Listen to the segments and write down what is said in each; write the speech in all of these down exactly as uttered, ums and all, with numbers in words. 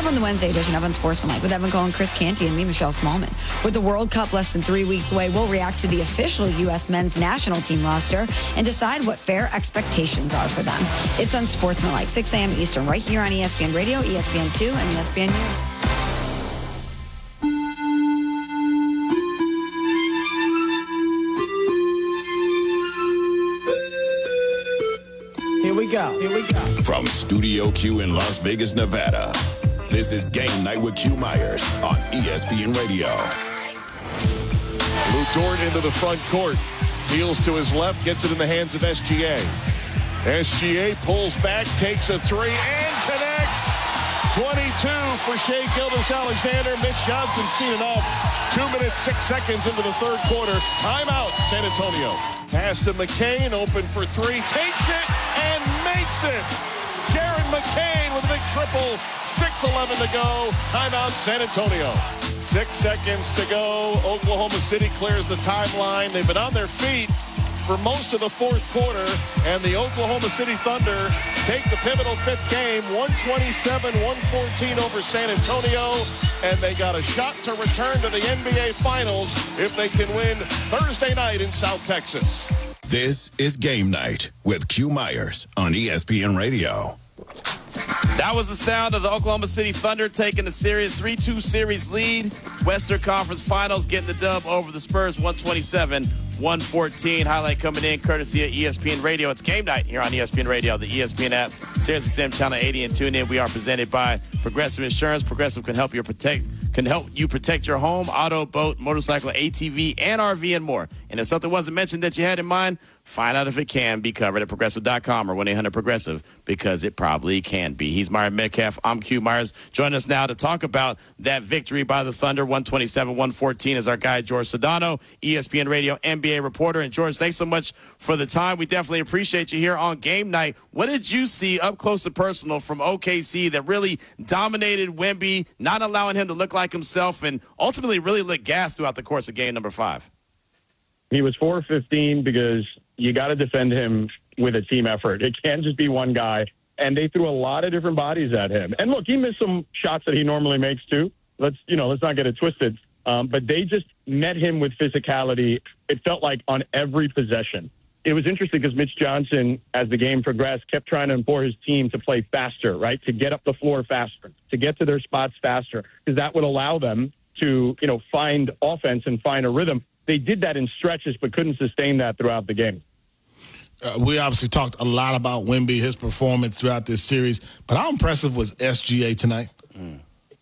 live on the Wednesday edition of Unsportsmanlike with Evan Cole and Chris Canty and me, Michelle Smallman. With the World Cup less than three weeks away, we'll react to the official U S men's national team roster and decide what fair expectations are for them. It's Unsportsmanlike, six a.m. Eastern, right here on E S P N Radio, E S P N two, and E S P N News. Here we go. Here we go. From Studio Q in Las Vegas, Nevada, this is Game Night with Q Myers on E S P N Radio. Lou Dort into the front court. Heels to his left, gets it in the hands of S G A. S G A pulls back, takes a three, and connects. twenty-two for Shai Gilgeous-Alexander. Mitch Johnson seen it off. Two minutes, six seconds into the third quarter. Timeout, San Antonio. Pass to McCain, open for three, takes it and makes it. Jaron McCain with a big triple. six eleven to go. Timeout, San Antonio. Six seconds to go. Oklahoma City clears the timeline. They've been on their feet for most of the fourth quarter, and the Oklahoma City Thunder take the pivotal fifth game, one twenty-seven one fourteen over San Antonio, and they got a shot to return to the N B A Finals if they can win Thursday night in South Texas. This is Game Night with Q Myers on E S P N Radio. That was the sound of the Oklahoma City Thunder taking the series three two series lead. Western Conference Finals getting the dub over the Spurs, one twenty-seven one fourteen. Highlight coming in courtesy of E S P N Radio. It's Game Night here on E S P N Radio, the E S P N app, Sirius X M Channel eighty, and tune in. We are presented by Progressive Insurance. Progressive can help you protect can help you protect your home, auto, boat, motorcycle, A T V, and R V, and more. And if something wasn't mentioned that you had in mind, find out if it can be covered at progressive dot com or one eight hundred progressive, because it probably can be. He's Myron Metcalf. I'm Q Myers. Join us now to talk about that victory by the Thunder, one twenty-seven one fourteen, is our guy, George Sedano, E S P N Radio N B A reporter. And, George, thanks so much for the time. We definitely appreciate you here on Game Night. What did you see up close and personal from O K C that really dominated Wemby, not allowing him to look like himself, and ultimately really lit gas throughout the course of game number five? He was four of fifteen because you got to defend him with a team effort. It can't just be one guy. And they threw a lot of different bodies at him. And look, he missed some shots that he normally makes too. Let's, you know, let's not get it twisted. Um, but they just met him with physicality. It felt like on every possession. It was interesting because Mitch Johnson, as the game progressed, kept trying to implore his team to play faster, right? To get up the floor faster, to get to their spots faster, because that would allow them to, you know, find offense and find a rhythm. They did that in stretches, but couldn't sustain that throughout the game. Uh, we obviously talked a lot about Wemby, his performance throughout this series, but how impressive was S G A tonight? Mm.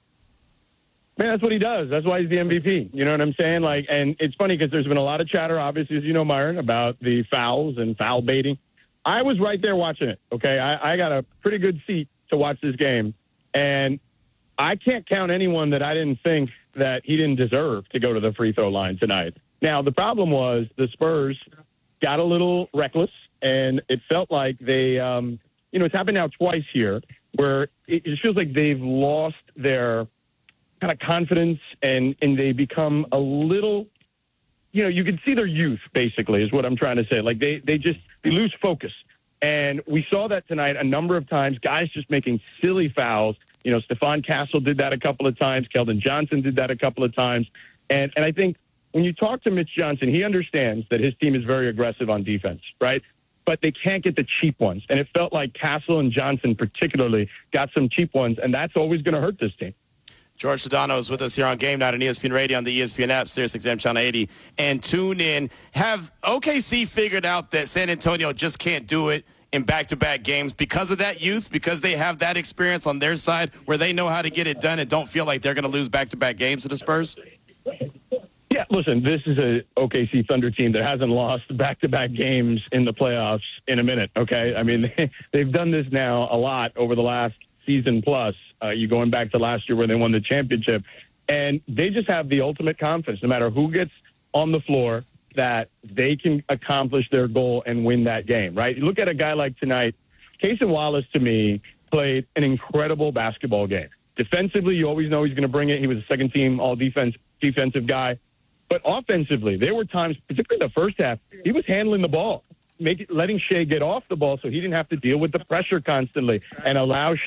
Man, that's what he does. That's why he's the M V P. You know what I'm saying? Like, and it's funny because there's been a lot of chatter, obviously, as you know, Myron, about the fouls and foul baiting. I was right there watching it, okay? I, I got a pretty good seat to watch this game, and I can't count anyone that I didn't think that he didn't deserve to go to the free throw line tonight. Now, the problem was the Spurs got a little reckless, and it felt like they, um, you know, it's happened now twice here, where it, it feels like they've lost their kind of confidence, and, and they become a little, you know, you can see their youth, basically, is what I'm trying to say. Like, they, they just, they lose focus. And we saw that tonight a number of times, guys just making silly fouls. You know, Stephon Castle did that a couple of times. Keldon Johnson did that a couple of times. And, and I think when you talk to Mitch Johnson, he understands that his team is very aggressive on defense, right? But they can't get the cheap ones. And it felt like Castle and Johnson particularly got some cheap ones, and that's always going to hurt this team. George Sedano is with us here on Game Night on E S P N Radio, on the E S P N app, Sirius X M Channel eighty. And tune in. Have O K C figured out that San Antonio just can't do it in back-to-back games because of that youth, because they have that experience on their side where they know how to get it done and don't feel like they're going to lose back-to-back games to the Spurs? Yeah, listen, this is a O K C Thunder team that hasn't lost back-to-back games in the playoffs in a minute, okay? I mean, they, they've done this now a lot over the last season plus. Uh, you going back to last year where they won the championship. And they just have the ultimate confidence, no matter who gets on the floor, that they can accomplish their goal and win that game, right? You look at a guy like tonight, Cason Wallace, to me, played an incredible basketball game. Defensively, you always know he's going to bring it. He was a second-team all-defense defensive guy. But offensively, there were times, particularly the first half, he was handling the ball, make it, letting Shai get off the ball so he didn't have to deal with the pressure constantly and allow